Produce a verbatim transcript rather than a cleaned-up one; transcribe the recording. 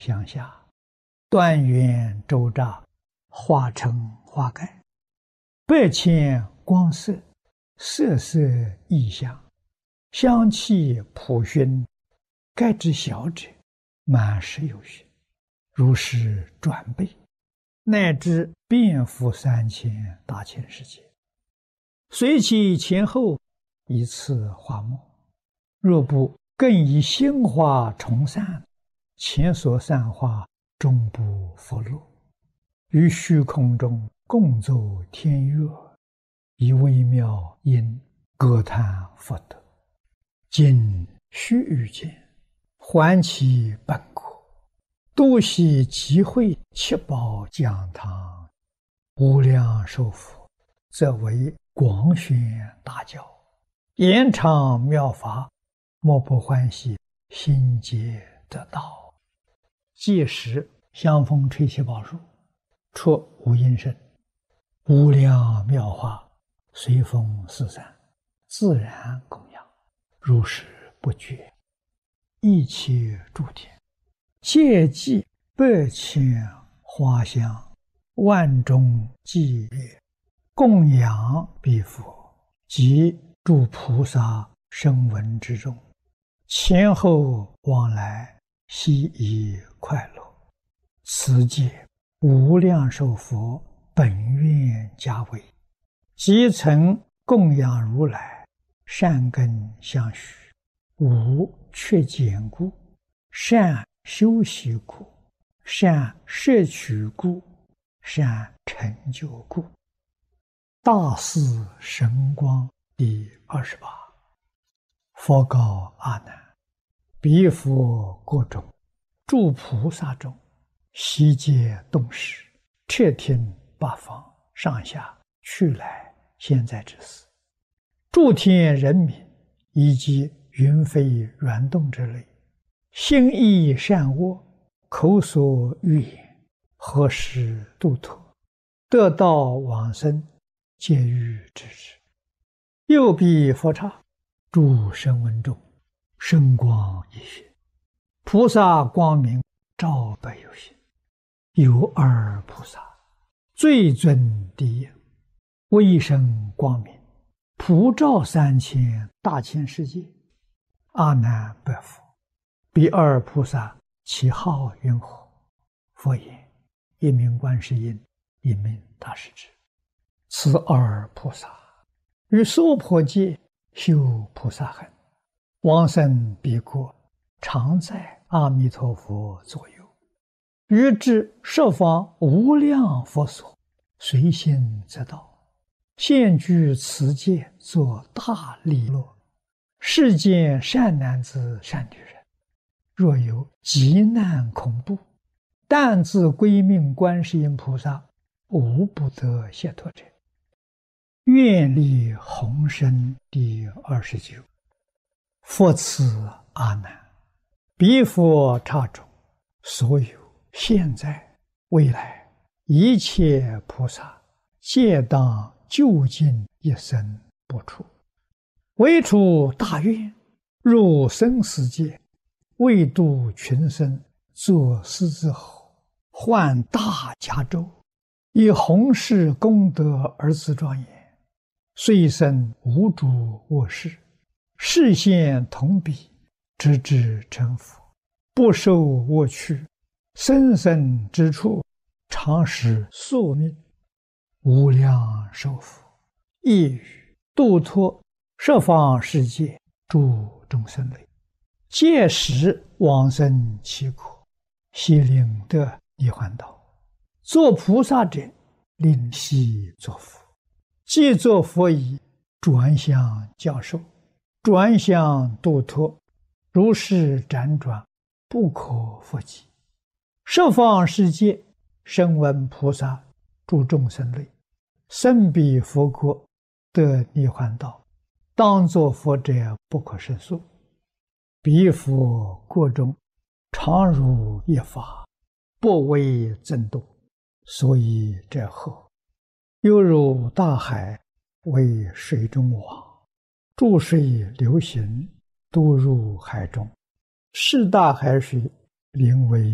向下，断缘周匝，化成花盖，百千光色，色色异香，香气普熏，盖之小者，满十有余，如是转倍，乃至遍覆三千大千世界，随其前后，一次化没。若不更以心花重散，前所散花终不复落。于虚空中共奏天乐，以微妙音歌叹佛德。今须臾间，还其本国，度悉集会七宝讲堂，无量寿佛，则为广宣大教，延长妙法，莫不欢喜，心结得道。届时香风吹七宝树，出无音声，无量妙法随风四散，自然供养，如是不绝。一切诸天皆济百千花香，万众伎乐，供养彼佛及诸菩萨声闻之中，前后往来，悉以快乐。此界无量寿佛本愿家为，即曾供养如来，善根相续，无缺减故，善修习故，善摄取故，善成就故。大士神光第二十八。佛告阿难：彼佛国中，诸菩萨中，悉皆动识，彻听八方上下去来现在之事，诸天人民以及云飞软动之类，心意善恶，口所欲言，何时度脱，得道往生，皆欲知之。又彼佛刹，诸声闻中，声光一现，菩萨光明照百有心。有二菩萨，最尊第一，威声光明，普照三千大千世界。阿难白佛：彼二菩萨其号云何？佛言：一名观世音，一名大势至。此二菩萨于娑婆界修菩萨行，往生彼国，常在阿弥陀佛左右，于至十方无量佛所，随心则到，现居此界，作大利乐。世间善男子善女人，若有急难恐怖，但自归命观世音菩萨，无不得解脱者。愿力宏深第二十九。佛赐阿难：彼佛刹中，所有现在未来一切菩萨，皆当究竟一生不出，唯除大愿，入生死界，为度群生，作狮子吼，换大迦州，以弘誓功德而自庄严，虽生无诸恶事，示现同彼，直至成佛，不受恶趣，生生之处，常使宿命。无量寿佛亦语度脱十方世界诸众生类，届时往生其国，悉令得涅槃道。作菩萨者，令悉作佛。既作佛已，转向教授，转向度脱，如是辗转，不可复计。十方世界声闻菩萨诸众生类，生彼佛国，得涅槃道，当作佛者不可胜数。彼佛国中，常如一法，不为增度，所以者何？犹如大海，为水中网，注水流行，都入海中，是大海水，名为